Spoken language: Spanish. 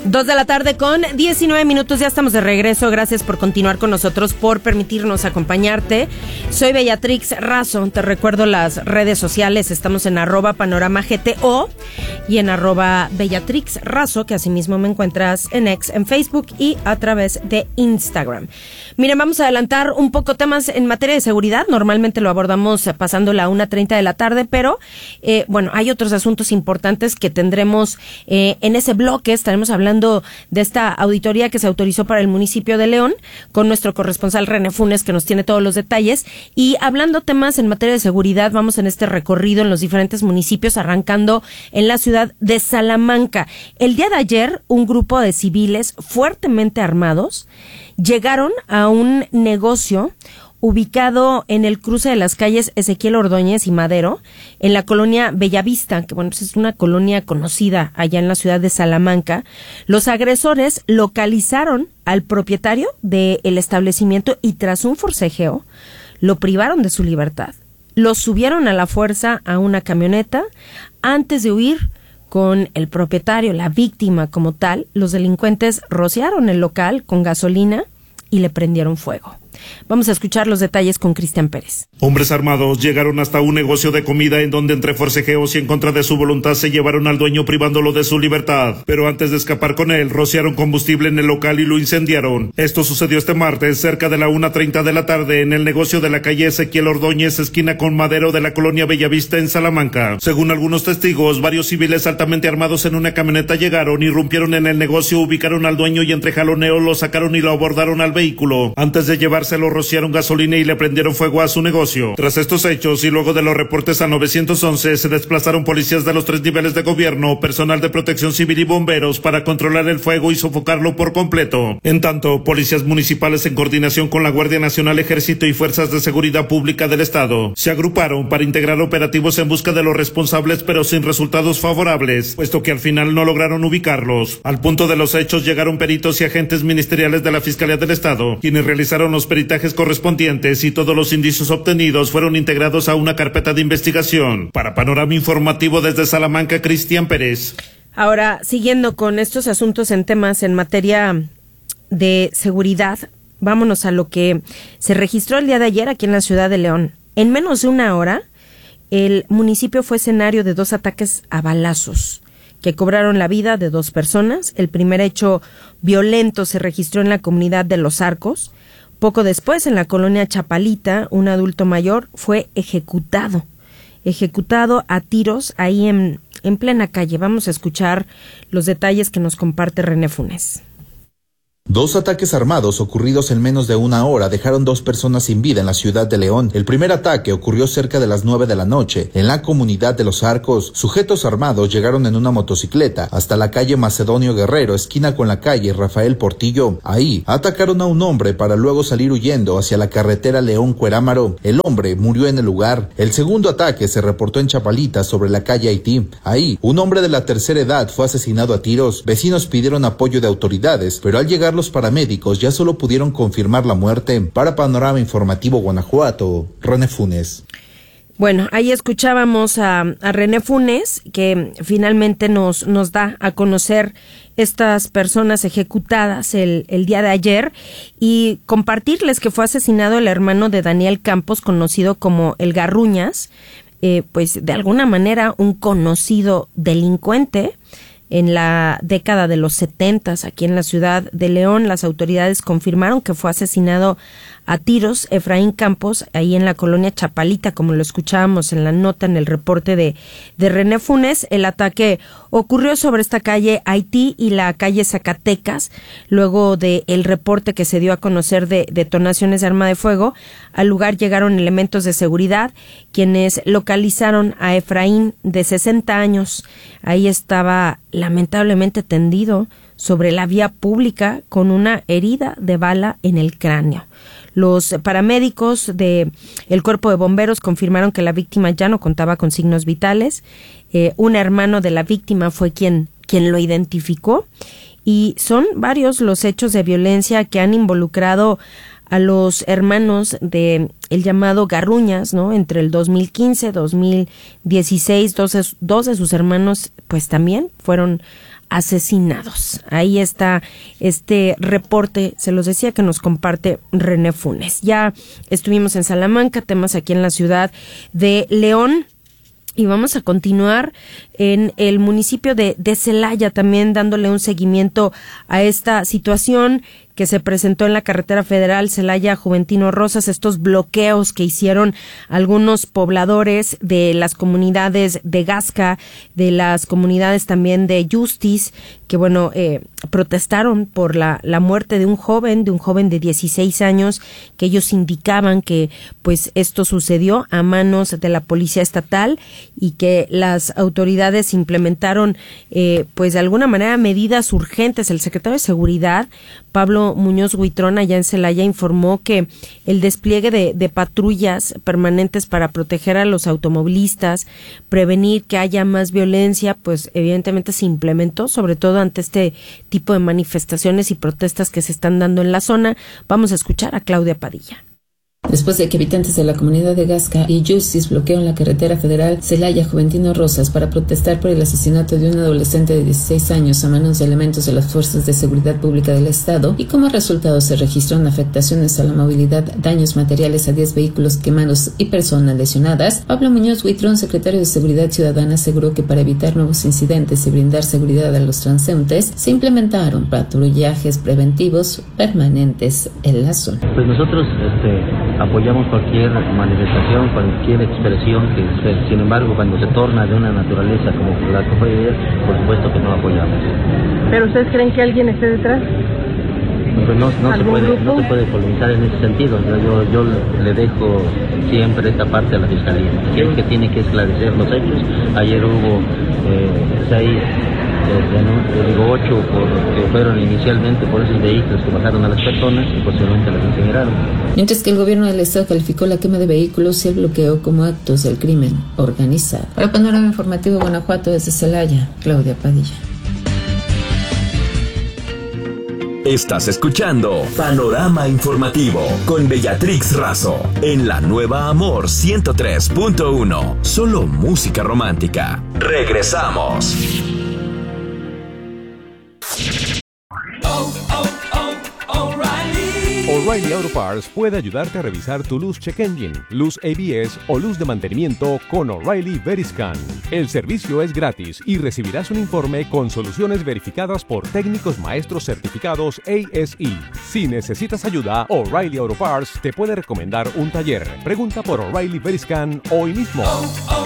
2:19 ya estamos de regreso. Gracias por continuar con nosotros, por permitirnos acompañarte. Soy Bellatrix Razo. Te recuerdo las redes sociales. Estamos en @panoramagto y en @Bellatrix Razo, que asimismo me encuentras en X, en Facebook y a través de Instagram. Miren, vamos a adelantar un poco temas en materia de seguridad. Normalmente lo abordamos pasando la 1:30 de la tarde, pero hay otros asuntos importantes que tendremos en ese bloque. Estaremos hablando de esta auditoría que se autorizó para el municipio de León con nuestro corresponsal René Funes, que nos tiene todos los detalles. Y hablando temas en materia de seguridad, vamos en este recorrido en los diferentes municipios, arrancando en la ciudad de Salamanca. El día de ayer, un grupo de civiles fuertemente armados llegaron a un negocio ubicado en el cruce de las calles Ezequiel Ordóñez y Madero, en la colonia Bellavista, que pues es una colonia conocida allá en la ciudad de Salamanca. Los agresores localizaron al propietario del establecimiento y tras un forcejeo lo privaron de su libertad. Lo subieron a la fuerza a una camioneta. Antes de huir con el propietario, la víctima como tal, los delincuentes rociaron el local con gasolina y le prendieron fuego. Vamos a escuchar los detalles con Cristian Pérez. Hombres armados llegaron hasta un negocio de comida en donde entre forcejeos y en contra de su voluntad se llevaron al dueño privándolo de su libertad. Pero antes de escapar con él, rociaron combustible en el local y lo incendiaron. Esto sucedió este martes cerca de la 1:30 de la tarde en el negocio de la calle Ezequiel Ordóñez, esquina con Madero de la colonia Bellavista en Salamanca. Según algunos testigos, varios civiles altamente armados en una camioneta llegaron, irrumpieron en el negocio, ubicaron al dueño y entre jaloneo lo sacaron y lo abordaron al vehículo. Antes de llevarse lo rociaron gasolina y le prendieron fuego a su negocio. Tras estos hechos y luego de los reportes a 911, se desplazaron policías de los 3 niveles de gobierno, personal de protección civil y bomberos para controlar el fuego y sofocarlo por completo. En tanto, policías municipales en coordinación con la Guardia Nacional, Ejército y Fuerzas de Seguridad Pública del Estado se agruparon para integrar operativos en busca de los responsables, pero sin resultados favorables, puesto que al final no lograron ubicarlos. Al punto de los hechos llegaron peritos y agentes ministeriales de la Fiscalía del Estado, quienes realizaron los peritajes correspondientes y todos los indicios obtenidos fueron integrados a una carpeta de investigación. Para Panorama Informativo desde Salamanca, Cristian Pérez. Ahora, siguiendo con estos asuntos en temas en materia de seguridad, vámonos a lo que se registró el día de ayer aquí en la ciudad de León. En menos de una hora, el municipio fue escenario de 2 ataques a balazos que cobraron la vida de 2 personas. El primer hecho violento se registró en la comunidad de Los Arcos. Poco después, en la colonia Chapalita, un adulto mayor fue ejecutado a tiros ahí en plena calle. Vamos a escuchar los detalles que nos comparte René Funes. 2 ataques armados ocurridos en menos de una hora dejaron 2 personas sin vida en la ciudad de León. El primer ataque ocurrió cerca de las 9 de la noche en la comunidad de Los Arcos. Sujetos armados llegaron en una motocicleta hasta la calle Macedonio Guerrero, esquina con la calle Rafael Portillo. Ahí atacaron a un hombre para luego salir huyendo hacia la carretera León-Cuerámaro. El hombre murió en el lugar. El segundo ataque se reportó en Chapalita, sobre la calle Haití. Ahí, un hombre de la tercera edad fue asesinado a tiros. Vecinos pidieron apoyo de autoridades, pero al llegar los paramédicos ya solo pudieron confirmar la muerte. Para Panorama Informativo Guanajuato, René Funes. Bueno, ahí escuchábamos a René Funes, que finalmente nos da a conocer estas personas ejecutadas el día de ayer, y compartirles que fue asesinado el hermano de Daniel Campos, conocido como el Garruñas, pues de alguna manera un conocido delincuente. En la década de los 70, aquí en la ciudad de León, las autoridades confirmaron que fue asesinado a tiros Efraín Campos, ahí en la colonia Chapalita, como lo escuchábamos en la nota, en el reporte de René Funes. El ataque ocurrió sobre esta calle Haití y la calle Zacatecas, luego de el reporte que se dio a conocer de detonaciones de arma de fuego. Al lugar llegaron elementos de seguridad, quienes localizaron a Efraín, de 60 años. Ahí estaba lamentablemente tendido sobre la vía pública con una herida de bala en el cráneo. Los paramédicos del Cuerpo de Bomberos confirmaron que la víctima ya no contaba con signos vitales. Un hermano de la víctima fue quien lo identificó, y son varios los hechos de violencia que han involucrado a los hermanos de el llamado Garruñas, ¿no? Entre el 2015 y 2016, dos de sus hermanos pues también fueron asesinados. Ahí está este reporte, se los decía, que nos comparte René Funes. Ya estuvimos en Salamanca, temas aquí en la ciudad de León. Y vamos a continuar en el municipio de Celaya, también dándole un seguimiento a esta situación que se presentó en la carretera federal Celaya-Juventino Rosas, estos bloqueos que hicieron algunos pobladores de las comunidades de Gasca, de las comunidades también de Justice, que protestaron por la muerte de un joven de 16 años, que ellos indicaban que pues esto sucedió a manos de la policía estatal y que las autoridades implementaron pues de alguna manera medidas urgentes. El secretario de Seguridad, Pablo Muñoz Huitrón, allá en Celaya, informó que el despliegue de patrullas permanentes para proteger a los automovilistas, prevenir que haya más violencia, pues evidentemente se implementó, sobre todo ante este tipo de manifestaciones y protestas que se están dando en la zona. Vamos a escuchar a Claudia Padilla. Después de que habitantes de la comunidad de Gasca y Justice bloquearon la carretera federal Celaya-Juventino Rosas para protestar por el asesinato de un adolescente de 16 años a manos de elementos de las Fuerzas de Seguridad Pública del Estado, y como resultado se registraron afectaciones a la movilidad, daños materiales a 10 vehículos quemados y personas lesionadas, Pablo Muñoz Huitrón, secretario de Seguridad Ciudadana, aseguró que para evitar nuevos incidentes y brindar seguridad a los transeúntes, se patrullajes preventivos permanentes en la zona. Pues nosotros apoyamos cualquier manifestación, cualquier expresión que esté. Sin embargo, cuando se torna de una naturaleza como la que fue ayer, por supuesto que no apoyamos. ¿Pero ustedes creen que alguien esté detrás? Pues no se puede polemizar en ese sentido. Yo le dejo siempre esta parte a la Fiscalía, que es que tiene que esclarecer los hechos. Ayer hubo 8 que fueron inicialmente por esos vehículos que bajaron a las personas y posteriormente las incineraron. Mientras que el gobierno del estado calificó la quema de vehículos y el bloqueo como actos del crimen organizado. Para Panorama Informativo Guanajuato, desde Celaya, Claudia Padilla. Estás escuchando Panorama Informativo con Bellatrix Razo en la nueva Amor 103.1. Solo música romántica. Regresamos. O'Reilly Auto Parts puede ayudarte a revisar tu luz check engine, luz ABS o luz de mantenimiento con O'Reilly Veriscan. El servicio es gratis y recibirás un informe con soluciones verificadas por técnicos maestros certificados ASE. Si necesitas ayuda, O'Reilly Auto Parts te puede recomendar un taller. Pregunta por O'Reilly Veriscan hoy mismo.